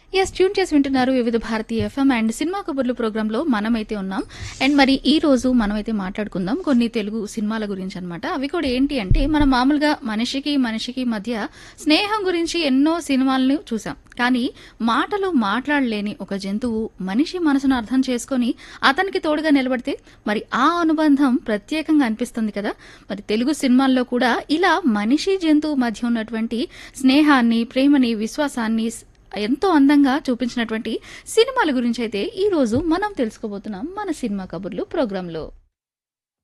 Tune చేసి వింటున్నారు వివిధ భారతీయ ఎఫ్ఎం అండ్ సినిమా కబుర్లు ప్రోగ్రాంలో మనమైతే ఉన్నాం. అండ్ మరి ఈ రోజు మనమైతే మాట్లాడుకుందాం కొన్ని తెలుగు సినిమాల గురించి అన్నమాట. అవి కూడా ఏంటి అంటే మనం మామూలుగా మనిషికి మధ్య స్నేహం గురించి ఎన్నో సినిమాలను చూసాం. కానీ మాటలు మాట్లాడలేని ఒక జంతువు మనిషి మనసును అర్థం చేసుకొని అతనికి తోడుగా నిలబడితే మరి ఆ అనుబంధం ప్రత్యేకంగా అనిపిస్తుంది కదా. మరి తెలుగు సినిమాల్లో కూడా ఇలా మనిషి జంతువు మధ్య ఉన్నటువంటి స్నేహాన్ని, ప్రేమని, విశ్వాసాన్ని ఎంతో అందంగా చూపించినటువంటి సినిమాల గురించి అయితే ఈ రోజు మనం తెలుసుకోబోతున్నాం మన సినిమా కబుర్లు ప్రోగ్రాంలో.